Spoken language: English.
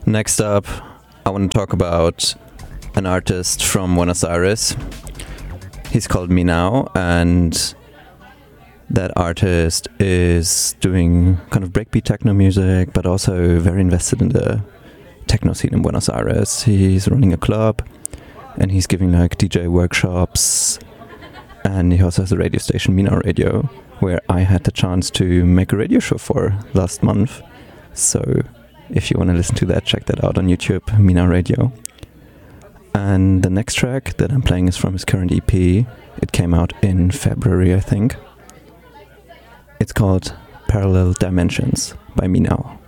Next up, I want to talk about an artist from Buenos Aires. He's called Minao, and that artist is doing kind of breakbeat techno music, but also very invested in the techno scene in Buenos Aires. He's running a club, and he's giving like DJ workshops, and he also has a radio station, Minao Radio, where I had the chance to make a radio show for last month. So if you want to listen to that, check that out on YouTube, Minao Radio. And the next track that I'm playing is from his current EP. It came out in February, I think. It's called Parallel Dimensions by Minao.